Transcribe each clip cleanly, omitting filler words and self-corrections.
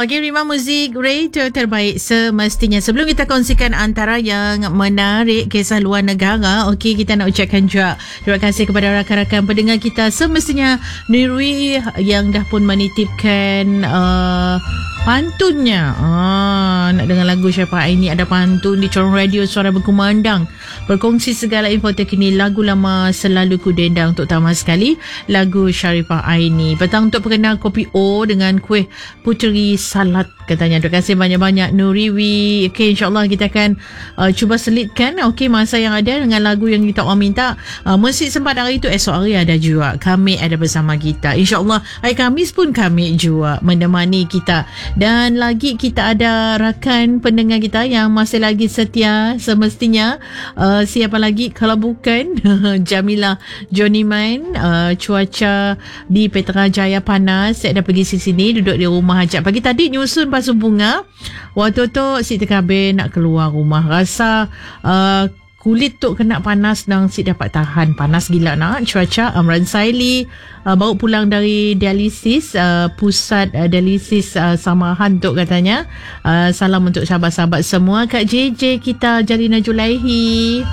Okey, Rima, muzik radio terbaik semestinya. Sebelum kita kongsikan antara yang menarik kisah luar negara, okey, kita nak ucapkan juga terima kasih kepada rakan-rakan pendengar kita semestinya. Nurwi yang dah pun menitipkan pantunnya. Nak dengar lagu Syarifah Aini, ada pantun di Corong Radio Suara Berkumandang. Berkongsi segala info terkini, lagu lama selalu ku dendang, terutama sekali lagu Syarifah Aini. Petang untuk pengenal kopi O dengan kuih puteri salat katanya. Terima kasih banyak-banyak Nuriwi. Okey, insyaAllah kita akan cuba selitkan masa yang ada dengan lagu yang kita orang minta. Mesti sempat hari itu, esok hari ada juga kami ada bersama kita. InsyaAllah hari Khamis pun kami juga menemani kita. Dan lagi kita ada rakan pendengar kita yang masih lagi setia semestinya. Siapa lagi kalau bukan Jamila Johnny Man. Cuaca di Petrajaya panas. Saya dah pergi sini, duduk di rumah aja. Pagi tadi nyusun pasu bunga. Waktu tu si TKB nak keluar rumah. Rasa kulit tu kena panas dan si dapat tahan. Panas gila nak cuaca. Amran Saili baru pulang dari dialisis, pusat dialisis Samahan tu katanya. Salam untuk sahabat-sahabat semua. Kak JJ kita, Jalina Julaihi.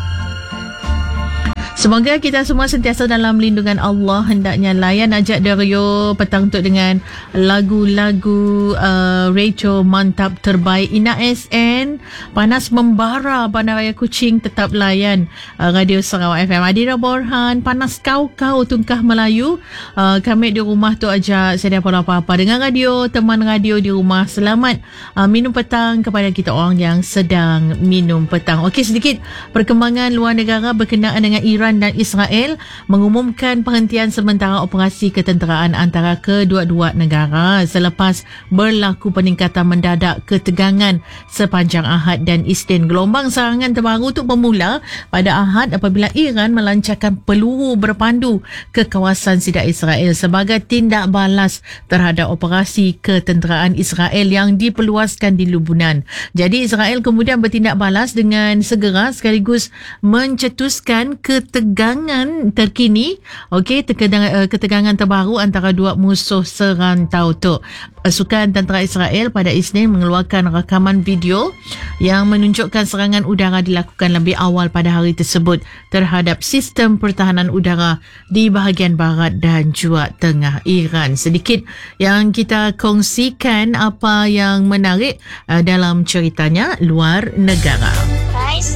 Semoga kita semua sentiasa dalam lindungan Allah. Hendaknya layan ajak Dario petang tu dengan lagu-lagu Rachel mantap terbaik. Ina SN panas membara Bandaraya Kuching, tetap layan Radio Sarawak FM. Adira Borhan panas kau tungkah Melayu. Kami di rumah tu aja sedia apa-apa dengan radio, teman radio di rumah. Selamat minum petang kepada kita orang yang sedang minum petang. Okey, sedikit perkembangan luar negara berkenaan dengan Iran dan Israel mengumumkan penghentian sementara operasi ketenteraan antara kedua-dua negara selepas berlaku peningkatan mendadak ketegangan sepanjang Ahad dan Isnin. Gelombang serangan terbaru itu bermula pada Ahad apabila Iran melancarkan peluru berpandu ke kawasan Sidang Israel sebagai tindak balas terhadap operasi ketenteraan Israel yang diperluaskan di Lebanon. Jadi Israel kemudian bertindak balas dengan segera sekaligus mencetuskan ketegangan terkini, ketegangan terbaru antara dua musuh serantau tu. Pasukan tentera Israel pada Isnin mengeluarkan rakaman video yang menunjukkan serangan udara dilakukan lebih awal pada hari tersebut terhadap sistem pertahanan udara di bahagian barat dan juga tengah Iran. Sedikit yang kita kongsikan apa yang menarik dalam ceritanya luar negara.